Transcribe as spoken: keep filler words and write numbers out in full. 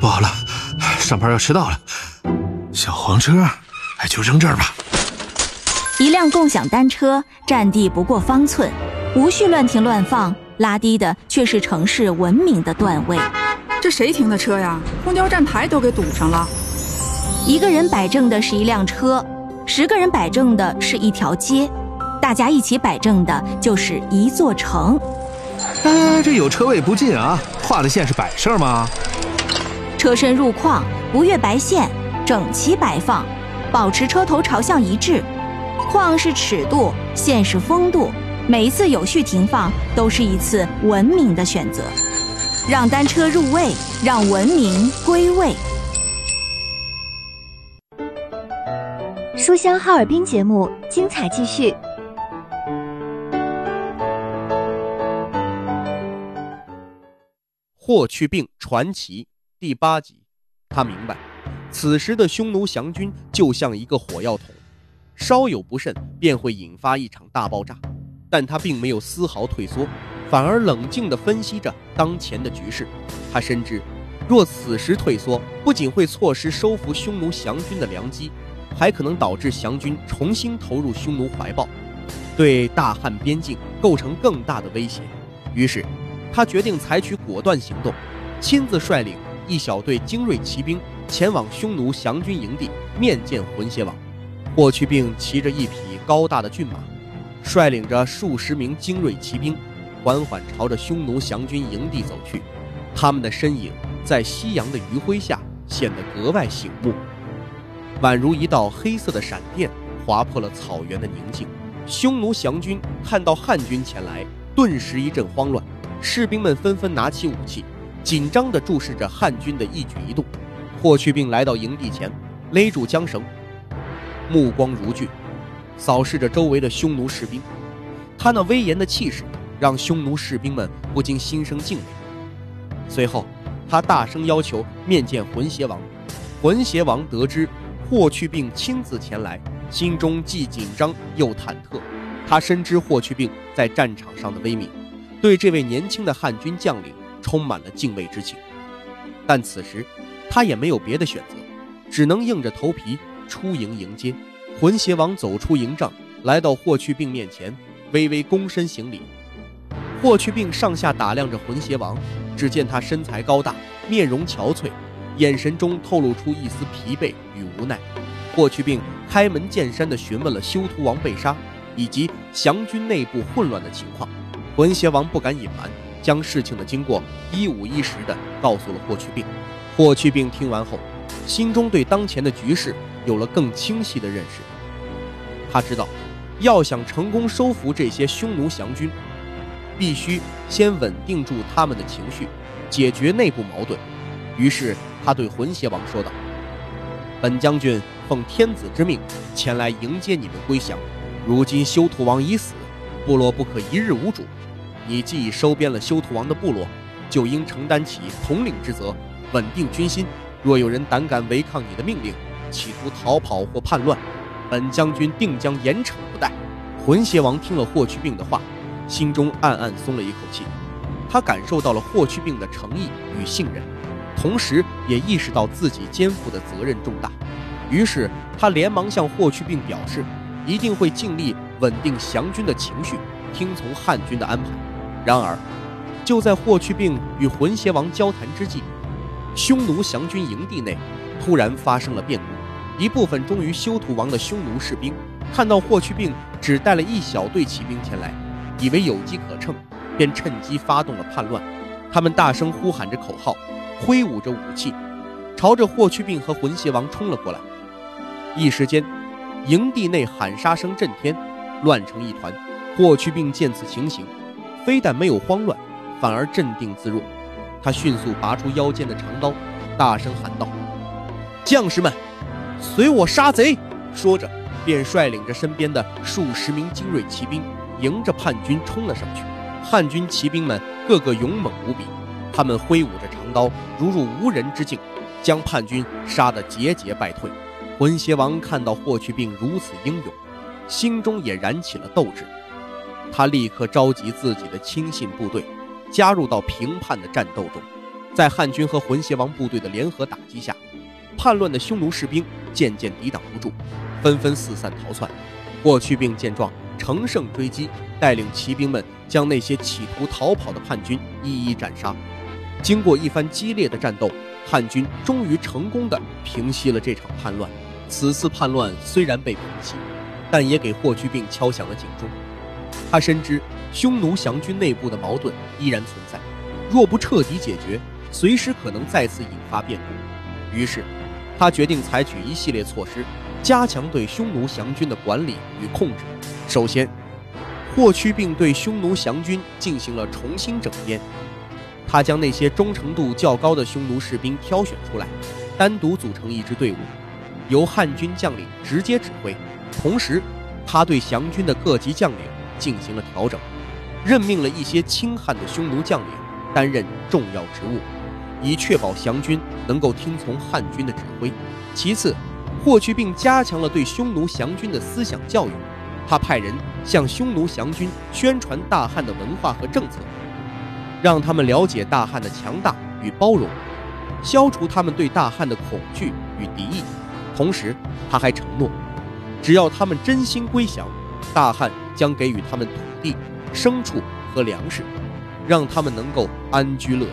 不好了，上班要迟到了。小黄车，哎，就扔这儿吧。 一辆共享单车占地不过方寸，无序乱停乱放，拉低的却是城市文明的段位。 这谁停的车呀？公交站台都给堵上了。 一个人摆正的是一辆车，十个人摆正的是一条街，大家一起摆正的就是一座城。 哎，这有车位不进啊，画的线是摆设吗？ 车身入框，不越白线，整齐摆放，保持车头朝向一致。框是尺度，线是风度，每一次有序停放都是一次文明的选择。让单车入位，让文明归位。 书香哈尔滨节目精彩继续。 霍去病传奇第八集，他明白，此时的匈奴降军就像一个火药桶，稍有不慎便会引发一场大爆炸。但他并没有丝毫退缩，反而冷静地分析着当前的局势。他深知，若此时退缩，不仅会错失收复匈奴降军的良机，还可能导致降军重新投入匈奴怀抱，对大汉边境构成更大的威胁。于是他决定采取果断行动，亲自率领一小队精锐骑兵前往匈奴降军营地面见浑邪王。霍去病骑着一匹高大的骏马，率领着数十名精锐骑兵缓缓朝着匈奴降军营地走去，他们的身影在夕阳的余晖下显得格外醒目，宛如一道黑色的闪电划破了草原的宁静。匈奴降军看到汉军前来，顿时一阵慌乱，士兵们纷纷拿起武器，紧张地注视着汉军的一举一动。霍去病来到营地前，勒住缰绳，目光如炬，扫视着周围的匈奴士兵。他那威严的气势让匈奴士兵们不禁心生敬畏。随后他大声要求面见浑邪王。浑邪王得知霍去病亲自前来，心中既紧张又忐忑。他深知霍去病在战场上的威名，对这位年轻的汉军将领充满了敬畏之情。但此时他也没有别的选择，只能硬着头皮出营迎接。浑邪王走出营帐，来到霍去病面前，微微躬身行礼。霍去病上下打量着浑邪王，只见他身材高大，面容憔悴，眼神中透露出一丝疲惫与无奈。霍去病开门见山地询问了修图王被杀以及降军内部混乱的情况。浑邪王不敢隐瞒，将事情的经过一五一十地告诉了霍去病。霍去病听完后，心中对当前的局势有了更清晰的认识。他知道，要想成功收服这些匈奴降军，必须先稳定住他们的情绪，解决内部矛盾。于是他对浑邪王说道：本将军奉天子之命前来迎接你们归降，如今修图王已死，部落不可一日无主。你既已收编了修图王的部落，就应承担起统领之责，稳定军心。若有人胆敢违抗你的命令，企图逃跑或叛乱，本将军定将严惩不贷。浑邪王听了霍去病的话，心中暗暗松了一口气。他感受到了霍去病的诚意与信任，同时也意识到自己肩负的责任重大。于是他连忙向霍去病表示，一定会尽力稳定降军的情绪，听从汉军的安排。然而就在霍去病与浑邪王交谈之际，匈奴降军营地内突然发生了变故。一部分忠于修图王的匈奴士兵看到霍去病只带了一小队骑兵前来，以为有机可乘，便趁机发动了叛乱。他们大声呼喊着口号，挥舞着武器，朝着霍去病和浑邪王冲了过来。一时间营地内喊杀声震天，乱成一团。霍去病见此情形，非但没有慌乱，反而镇定自若。他迅速拔出腰间的长刀，大声喊道：将士们，随我杀贼！说着便率领着身边的数十名精锐骑兵迎着叛军冲了上去。汉军骑兵们个个勇猛无比，他们挥舞着长刀，如入无人之境，将叛军杀得节节败退。浑邪王看到霍去病如此英勇，心中也燃起了斗志。他立刻召集自己的亲信部队，加入到平叛的战斗中。 在汉军和浑邪王部队的联合打击下，叛乱的匈奴士兵渐渐抵挡不住，纷纷四散逃窜。霍去病见状，乘胜追击，带领骑兵们将那些企图逃跑的叛军一一斩杀。经过一番激烈的战斗，汉军终于成功地平息了这场叛乱。此次叛乱虽然被平息，但也给霍去病敲响了警钟。他深知匈奴降军内部的矛盾依然存在，若不彻底解决，随时可能再次引发变故。于是他决定采取一系列措施，加强对匈奴降军的管理与控制。首先，霍去病对匈奴降军进行了重新整编，他将那些忠诚度较高的匈奴士兵挑选出来，单独组成一支队伍，由汉军将领直接指挥。同时，他对降军的各级将领进行了调整，任命了一些轻汉的匈奴将领担任重要职务，以确保降军能够听从汉军的指挥。其次，霍去病加强了对匈奴降军的思想教育，他派人向匈奴降军宣传大汉的文化和政策，让他们了解大汉的强大与包容，消除他们对大汉的恐惧与敌意。同时，他还承诺，只要他们真心归降，大汉将给予他们土地、牲畜和粮食，让他们能够安居乐业。